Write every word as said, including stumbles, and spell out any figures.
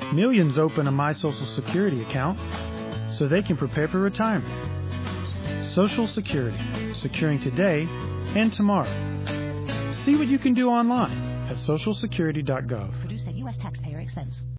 Millions open a My Social Security account so they can prepare for retirement. Social Security, securing today and tomorrow. See what you can do online at social security dot gov. Produced at U S taxpayer expense.